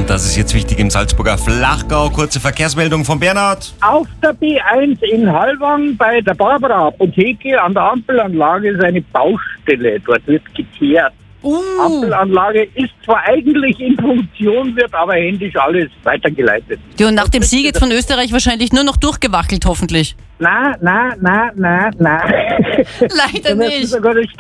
Und das ist jetzt wichtig im Salzburger Flachgau. Kurze Verkehrsmeldung von Bernhard. Auf der B1 in Hallwang bei der Barbara Apotheke an der Ampelanlage ist eine Baustelle. Dort wird gekehrt. Ampelanlage ist zwar eigentlich in Funktion, wird aber händisch alles weitergeleitet. Ja, und nach dem Sieg jetzt von Österreich wahrscheinlich nur noch durchgewackelt, hoffentlich. Na. Leider nicht.